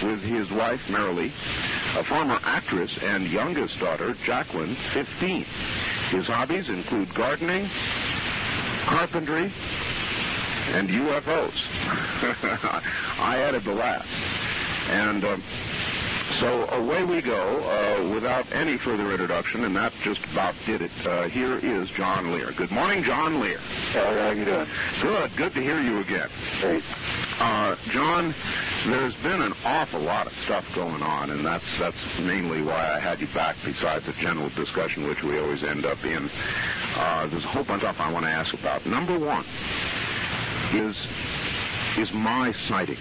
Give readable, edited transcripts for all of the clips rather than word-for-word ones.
with his wife, Marilee, a former actress, and youngest daughter, Jacqueline, 15. His hobbies include gardening, carpentry, and UFOs. I added the last. And so away we go without any further introduction, and that just about did it. Here is John Lear. Good morning, John Lear. How are you doing? Good to hear you again. Great. John, there's been an awful lot of stuff going on, and that's mainly why I had you back, besides the general discussion, which we always end up in. There's a whole bunch of stuff I want to ask about. Number one is my sighting.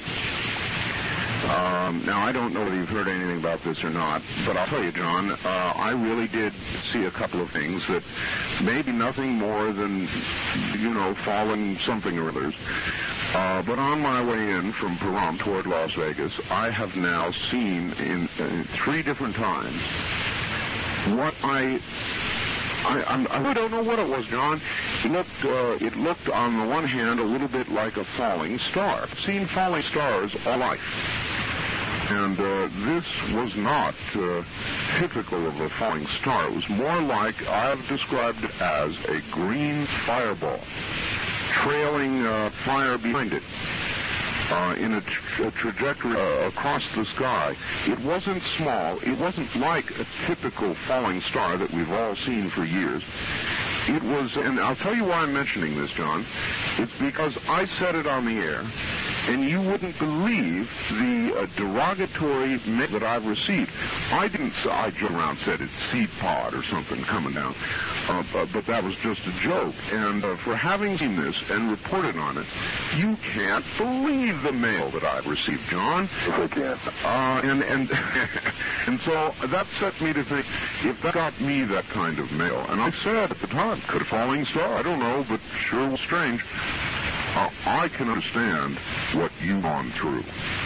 Now, I don't know whether you've heard anything about this or not, but I'll tell you, John, I really did see a couple of things that maybe nothing more than, fallen something or others. But on my way in from Pahrump toward Las Vegas, I have now seen in 3 different times what I don't know what it was, John. It looked on the one hand a little bit like a falling star. I've seen falling stars all life. And this was not typical of a falling star. It was more like I've described it as a green fireball, trailing fire behind it. In a trajectory across the sky. It wasn't small. It wasn't like a typical falling star that we've all seen for years. It was, and I'll tell you why I'm mentioning this, John. It's because I said it on the air, and you wouldn't believe the derogatory mail that I've received. I joke around, said it's seed pod or something coming down, but that was just a joke. And for having seen this and reported on it, you can't believe the mail that I've received, John. Yes, I can. And so that set me to think, if that got me that kind of mail, and I said at the time, could a falling star? I don't know, but sure was strange. I can understand what you've gone through.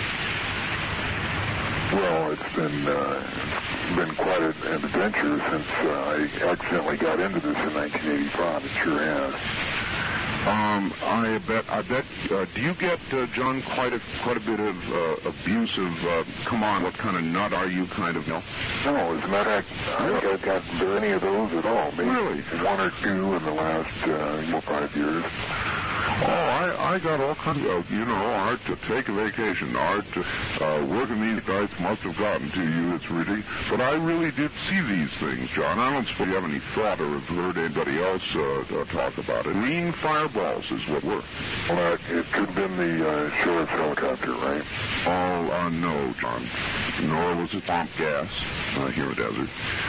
Well, it's been quite an adventure since I accidentally got into this in 1985. It sure has. I bet. Do you get, John, quite a bit of abusive? Come on, what kind of nut are you? Kind of. No, as a matter of fact, I don't think I've gotten any of those at all. Maybe really? 1 or 2 in the last 5 years. Oh, I got all kinds of, Art, to take a vacation. Art, working these nights must have gotten to you. It's ridiculous. But I really did see these things, John. I don't suppose you have any thought or have heard anybody else talk about it. Green fireballs is what were. Well, it could have been the sheriff's helicopter, right? Oh, no, John. Nor was it pump gas here in the desert.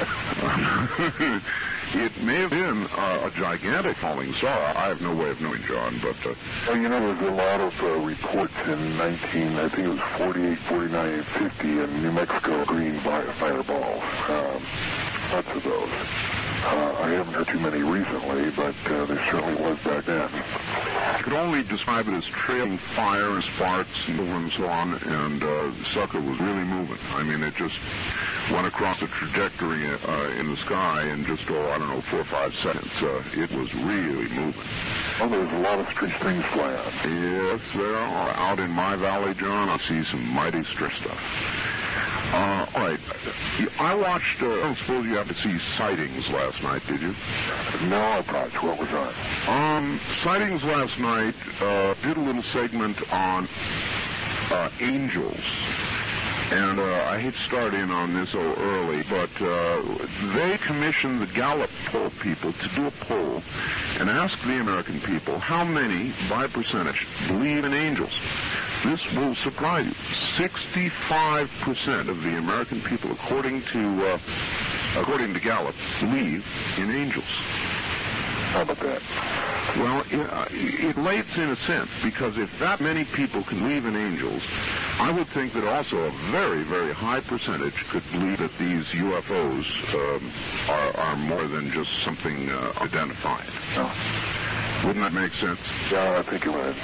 It may have been a gigantic falling star. I have no way of knowing, John, but... Well, there was a lot of reports in I think it was 48, 49, and 50 in New Mexico, green fireballs. Lots of those. I haven't heard too many recently, but there certainly was back then. I could only describe it as trailing fire and sparks and so on, and the sucker was really moving. I mean, it just went across a trajectory in the sky in just, 4 or 5 seconds. It was really moving. Oh, there's a lot of strange things flying. Yes, there are. Out in my valley, John, I see some mighty strange stuff. All right. I watched, I don't suppose you happened to see Sightings last night, did you? No, I thought. What was on? Sightings last night did a little segment on angels. And I hate to start in on this so early, but they commissioned the Gallup poll people to do a poll and ask the American people how many, by percentage, believe in angels. This will surprise you. 65% of the American people, according to Gallup, believe in angels. How about that? Well, it relates in a sense, because if that many people can believe in angels, I would think that also a very, very high percentage could believe that these UFOs are more than just something identified. No. Wouldn't that make sense? Yeah, I think it would.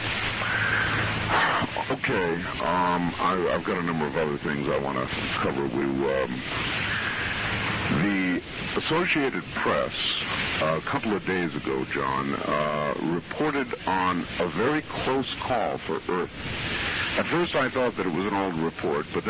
Okay. I've got a number of other things I want to cover with you. The Associated Press, a couple of days ago, John, reported on a very close call for Earth. At first I thought that it was an old report, but then